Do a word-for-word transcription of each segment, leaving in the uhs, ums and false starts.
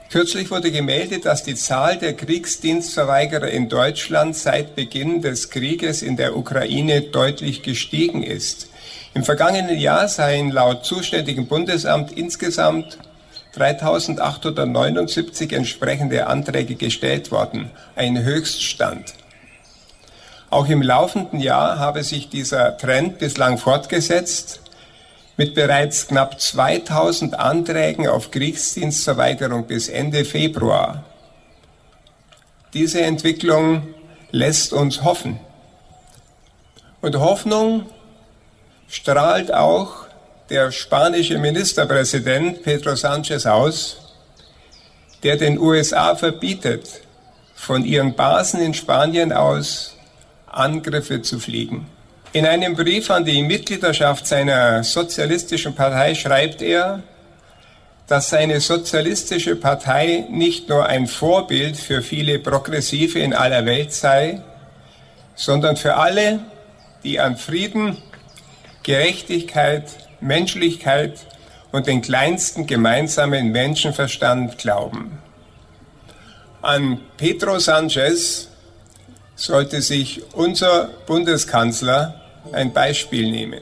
Kürzlich wurde gemeldet, dass die Zahl der Kriegsdienstverweigerer in Deutschland seit Beginn des Krieges in der Ukraine deutlich gestiegen ist. Im vergangenen Jahr seien laut zuständigem Bundesamt insgesamt dreitausendachthundertneunundsiebzig entsprechende Anträge gestellt worden, ein Höchststand. Auch im laufenden Jahr habe sich dieser Trend bislang fortgesetzt, mit bereits knapp zweitausend Anträgen auf Kriegsdienstverweigerung bis Ende Februar. Diese Entwicklung lässt uns hoffen. Und Hoffnung strahlt auch der spanische Ministerpräsident Pedro Sánchez aus, der den U S A verbietet, von ihren Basen in Spanien aus Angriffe zu fliegen. In einem Brief an die Mitgliedschaft seiner sozialistischen Partei schreibt er, dass seine sozialistische Partei nicht nur ein Vorbild für viele Progressive in aller Welt sei, sondern für alle, die an Frieden, Gerechtigkeit, Menschlichkeit und den kleinsten gemeinsamen Menschenverstand glauben. An Pedro Sánchez sollte sich unser Bundeskanzler ein Beispiel nehmen.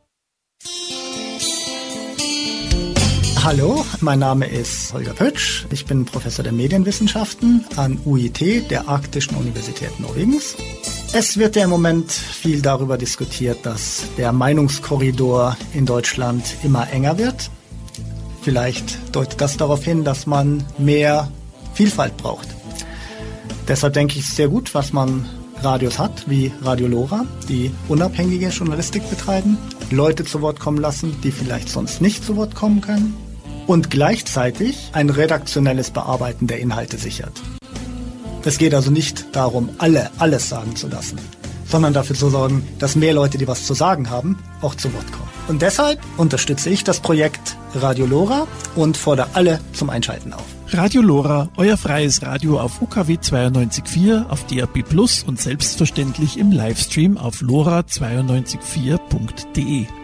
Hallo, mein Name ist Holger Pötsch. Ich bin Professor der Medienwissenschaften an U I T, der Arktischen Universität Norwegens. Es wird ja im Moment viel darüber diskutiert, dass der Meinungskorridor in Deutschland immer enger wird. Vielleicht deutet das darauf hin, dass man mehr Vielfalt braucht. Deshalb denke ich, es ist sehr gut, was man Radios hat, wie Radio Lora, die unabhängige Journalistik betreiben, Leute zu Wort kommen lassen, die vielleicht sonst nicht zu Wort kommen können und gleichzeitig ein redaktionelles Bearbeiten der Inhalte sichert. Es geht also nicht darum, alle alles sagen zu lassen, sondern dafür zu sorgen, dass mehr Leute, die was zu sagen haben, auch zu Wort kommen. Und deshalb unterstütze ich das Projekt Radio Lora und fordere alle zum Einschalten auf. Radio Lora, euer freies Radio auf U K W zweiundneunzig Komma vier, auf D A B Plus und selbstverständlich im Livestream auf lora zwei neun vier punkt de.